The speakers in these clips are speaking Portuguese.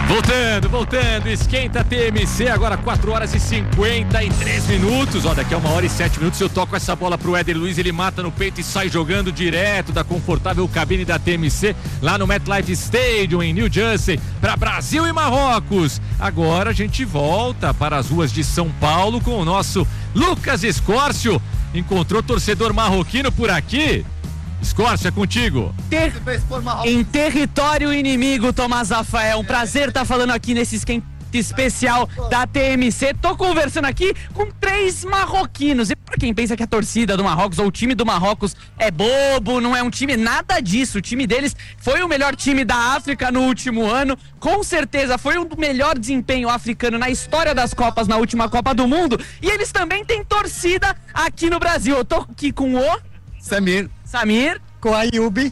Voltando, esquenta TMC, agora 4 horas e 53 minutos, daqui a 1 hora e 7 minutos eu toco essa bola pro Éder Luiz, ele mata no peito e sai jogando direto da confortável cabine da TMC, lá no MetLife Stadium, em New Jersey, para Brasil e Marrocos. Agora a gente volta para as ruas de São Paulo com o nosso Lucas Escórcio, encontrou torcedor marroquino por aqui? Escórcio, é contigo. Em território inimigo, Tomás Rafael. Um prazer estar falando aqui nesse esquenta especial da TMC. Tô conversando aqui com 3 marroquinos. E pra quem pensa que a torcida do Marrocos ou o time do Marrocos é bobo, não é um time, nada disso. O time deles foi o melhor time da África no último ano. Com certeza foi o melhor desempenho africano na história das Copas, na última Copa do Mundo. E eles também têm torcida aqui no Brasil. Eu tô aqui com o Samir, com o Ayubi,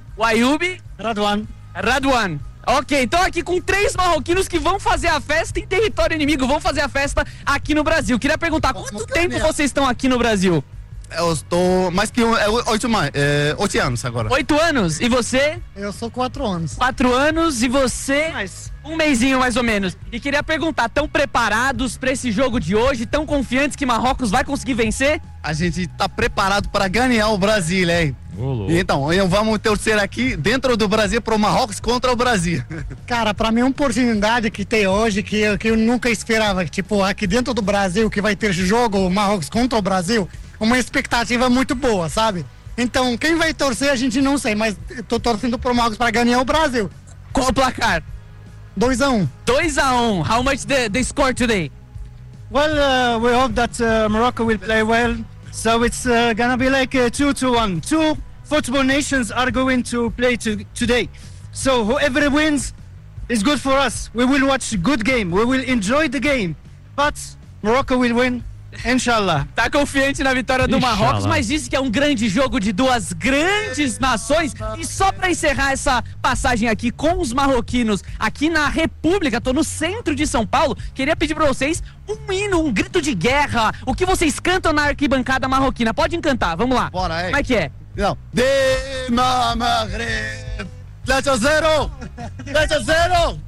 Radwan. Ok, tô aqui com 3 marroquinos que vão fazer a festa em território inimigo, vão fazer a festa aqui no Brasil. Queria perguntar, quanto tempo vocês estão aqui no Brasil? Eu estou mais que 8 anos agora. 8 anos? E você? Eu sou 4 anos. 4 anos e você? Um mesinho mais ou menos. E queria perguntar, tão preparados para esse jogo de hoje? Tão confiantes que Marrocos vai conseguir vencer? A gente tá preparado para ganhar o Brasil, hein? Então, vamos torcer aqui dentro do Brasil para o Marrocos contra o Brasil. Cara, para mim é uma oportunidade que tem hoje que eu nunca esperava. Tipo, aqui dentro do Brasil que vai ter esse jogo, o Marrocos contra o Brasil, uma expectativa muito boa, sabe? Então, quem vai torcer a gente não sei, mas eu tô torcendo pro Marrocos para ganhar o Brasil. Qual o placar? 2-1. 2-1. How much the score today? Well, we hope that Morocco will play well. So it's gonna be like 2-1. 2 football nations are going to play today. So whoever wins is good for us. We will watch a good game. We will enjoy the game. But Morocco will win. Inshallah. Tá confiante na vitória do Marrocos, mas disse que é um grande jogo de 2 grandes nações. E só pra encerrar essa passagem aqui com os marroquinos, aqui na República, tô no centro de São Paulo, queria pedir pra vocês um hino, um grito de guerra. O que vocês cantam na arquibancada marroquina? Pode cantar, vamos lá. Bora, Como é que é? Não. Dima Maghreb 3-0! 3-0!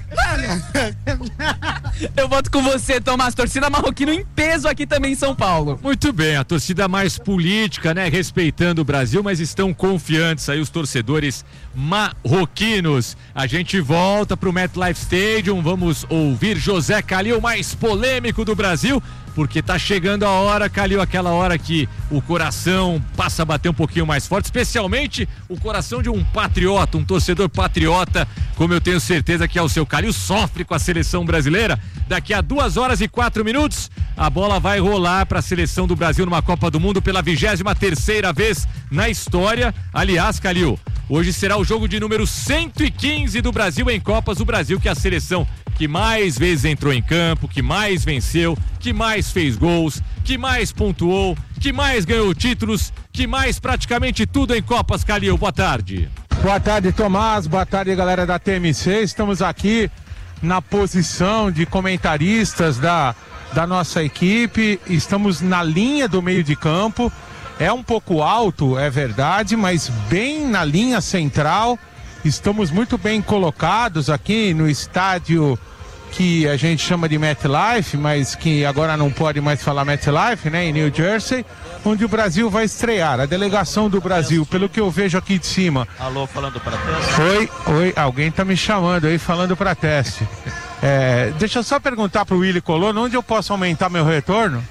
Eu voto com você, Tomás. Torcida marroquina em peso aqui também em São Paulo. Muito bem, a torcida mais política, né? Respeitando o Brasil, mas estão confiantes aí os torcedores marroquinos. A gente volta pro MetLife Stadium, vamos ouvir José Calil, mais polêmico do Brasil, porque tá chegando a hora, Calil, aquela hora que o coração passa a bater um pouquinho mais forte, especialmente o coração de um patriota, um torcedor patriota, como eu tenho certeza que é o seu Calil, sofre com a seleção brasileira. Daqui a 2 horas e 4 minutos, a bola vai rolar para a seleção do Brasil numa Copa do Mundo pela 23ª vez na história. Aliás, Calil, hoje será o jogo de número 115 do Brasil em Copas. O Brasil, que é a seleção que mais vezes entrou em campo, que mais venceu, que mais fez gols, que mais pontuou, que mais ganhou títulos, que mais praticamente tudo em Copas. Calil, boa tarde. Boa tarde, Tomás. Boa tarde, galera da TMC. Estamos aqui na posição de comentaristas da nossa equipe. Estamos na linha do meio de campo. É um pouco alto, é verdade, mas bem na linha central. Estamos muito bem colocados aqui no estádio que a gente chama de MetLife, mas que agora não pode mais falar MetLife, né? Em New Jersey, onde o Brasil vai estrear. A delegação do Brasil, pelo que eu vejo aqui de cima. Alô, falando para teste? Oi, alguém tá me chamando aí, falando para teste. Deixa eu só perguntar pro Willy Colonna, onde eu posso aumentar meu retorno?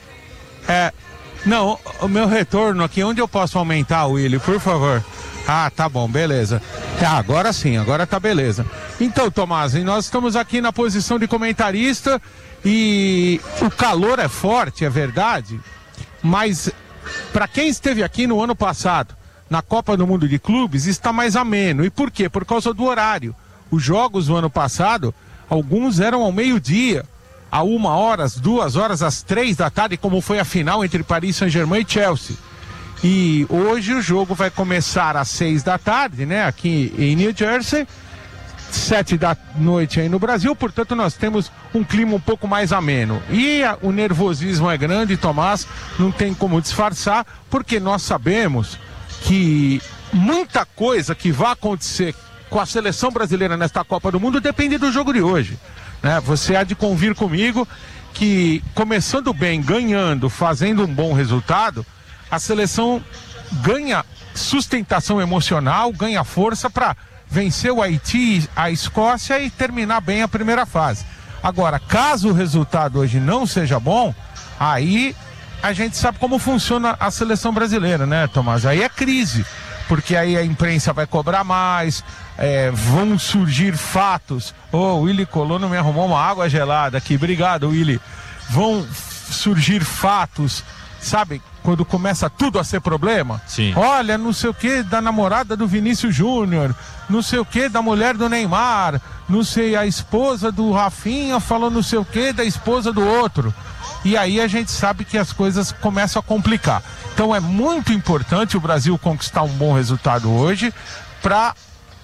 Não, o meu retorno aqui, onde eu posso aumentar, Willy, por favor? Ah, tá bom, beleza. Agora sim, agora tá beleza. Então, Tomás, nós estamos aqui na posição de comentarista e o calor é forte, é verdade, mas para quem esteve aqui no ano passado, na Copa do Mundo de Clubes, está mais ameno. E por quê? Por causa do horário. Os jogos do ano passado, alguns eram ao meio-dia, a 1 hora, às 2 horas, às 3 da tarde, como foi a final entre Paris Saint-Germain e Chelsea. E hoje o jogo vai começar às 6 da tarde, né? Aqui em New Jersey, 7 da noite aí no Brasil, portanto nós temos um clima um pouco mais ameno. E o nervosismo é grande, Tomás, não tem como disfarçar, porque nós sabemos que muita coisa que vai acontecer com a seleção brasileira nesta Copa do Mundo depende do jogo de hoje. né? Você há de convir comigo que começando bem, ganhando, fazendo um bom resultado, a seleção ganha sustentação emocional, ganha força para vencer o Haiti, a Escócia e terminar bem a primeira fase. Agora, caso o resultado hoje não seja bom, aí a gente sabe como funciona a seleção brasileira, né, Tomás? Aí é crise, porque aí a imprensa vai cobrar mais, vão surgir fatos. O Willy Colono me arrumou uma água gelada aqui, obrigado, Willy. Vão surgir fatos, sabe, quando começa tudo a ser problema. Sim. Olha, não sei o que da namorada do Vinícius Júnior, não sei o que da mulher do Neymar, não sei, a esposa do Rafinha falou não sei o que da esposa do outro. E aí a gente sabe que as coisas começam a complicar. Então é muito importante o Brasil conquistar um bom resultado hoje para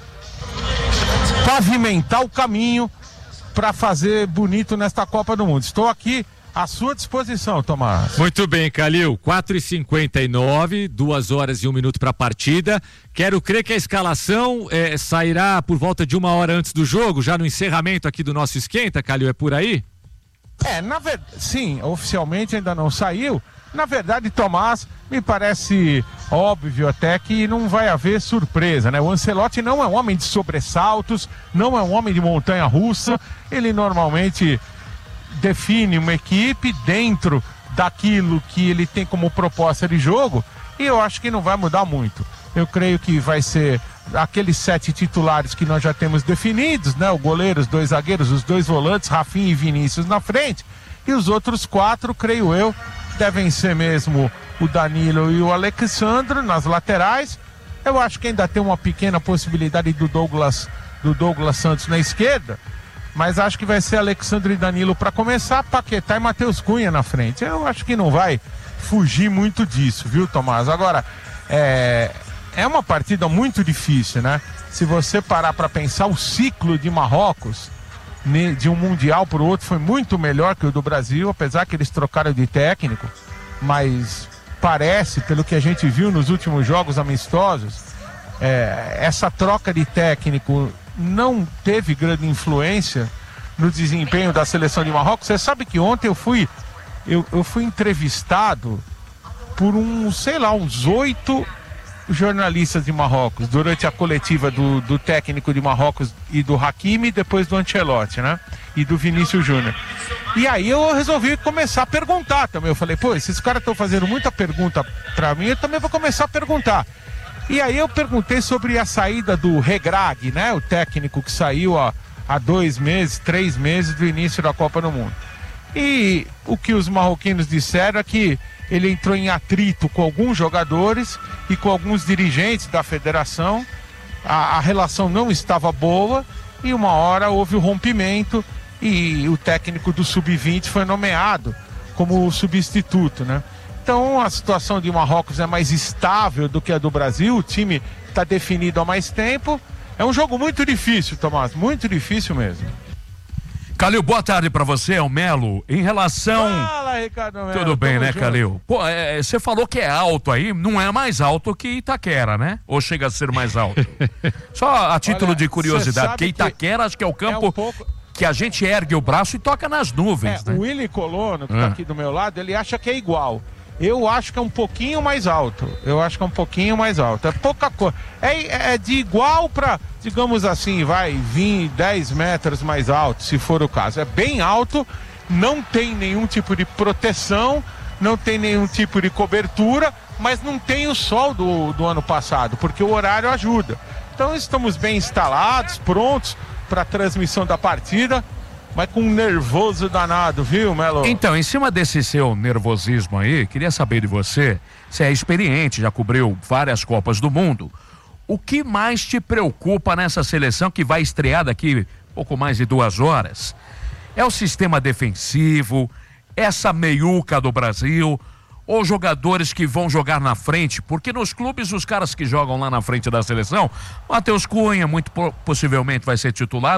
pavimentar o caminho para fazer bonito nesta Copa do Mundo. Estou aqui à sua disposição, Tomás. Muito bem, Calil. 4h59, 2 horas e 1 minuto para a partida. Quero crer que a escalação sairá por volta de 1 hora antes do jogo, já no encerramento aqui do nosso esquenta, Calil, é por aí? Na verdade, sim, oficialmente ainda não saiu. Na verdade, Tomás, me parece óbvio até que não vai haver surpresa, né? O Ancelotti não é um homem de sobressaltos, não é um homem de montanha-russa. Ele normalmente define uma equipe dentro daquilo que ele tem como proposta de jogo e eu acho que não vai mudar muito. Eu creio que vai ser aqueles 7 titulares que nós já temos definidos, né? O goleiro, os 2 zagueiros, os 2 volantes, Rafinha e Vinícius na frente, e os outros 4, creio eu, devem ser mesmo o Danilo e o Alexandre nas laterais. Eu acho que ainda tem uma pequena possibilidade do Douglas Santos na esquerda, mas acho que vai ser Alexandre e Danilo para começar, Paquetá e Matheus Cunha na frente. Eu acho que não vai fugir muito disso, viu, Tomás? Agora, é uma partida muito difícil, né? Se você parar para pensar, o ciclo de Marrocos, de um Mundial para o outro, foi muito melhor que o do Brasil, apesar que eles trocaram de técnico, mas parece, pelo que a gente viu nos últimos jogos amistosos, essa troca de técnico não teve grande influência no desempenho da seleção de Marrocos. Você sabe que ontem eu fui entrevistado por uns 8 jornalistas de Marrocos durante a coletiva do técnico de Marrocos e do Hakimi, depois do Ancelotti, né? E do Vinícius Júnior. E aí eu resolvi começar a perguntar também. Eu falei, esses caras estão fazendo muita pergunta pra mim, eu também vou começar a perguntar. E aí eu perguntei sobre a saída do Regragui, né? O técnico que saiu há 2 meses, 3 meses do início da Copa do Mundo. E o que os marroquinos disseram é que ele entrou em atrito com alguns jogadores e com alguns dirigentes da federação. A relação não estava boa e uma hora houve o rompimento e o técnico do Sub-20 foi nomeado como substituto, né? Então a situação de Marrocos é mais estável do que a do Brasil, o time está definido há mais tempo. É um jogo muito difícil, Tomás, muito difícil mesmo. Calil, boa tarde pra você, é o Melo. Em relação... Fala, Ricardo Melo. Tudo bem, né, Calil? Pô, você falou que é alto aí, não é mais alto que Itaquera, né? Ou chega a ser mais alto? Só a título de curiosidade, porque Itaquera acho que é o campo que a gente ergue o braço e toca nas nuvens, né? O Willy Colono, que tá aqui do meu lado, ele acha que é igual. Eu acho que é um pouquinho mais alto. É pouca coisa. É de igual para, digamos assim, vai 10 metros mais alto, se for o caso. É bem alto, não tem nenhum tipo de proteção, não tem nenhum tipo de cobertura, mas não tem o sol do ano passado, porque o horário ajuda. Então estamos bem instalados, prontos para a transmissão da partida. Mas com um nervoso danado, viu, Melo? Então, em cima desse seu nervosismo aí, queria saber de você, você é experiente, já cobriu várias Copas do Mundo. O que mais te preocupa nessa seleção que vai estrear daqui pouco mais de 2 horas? É o sistema defensivo, essa meiuca do Brasil, ou jogadores que vão jogar na frente? Porque nos clubes, os caras que jogam lá na frente da seleção, Matheus Cunha muito possivelmente vai ser titular,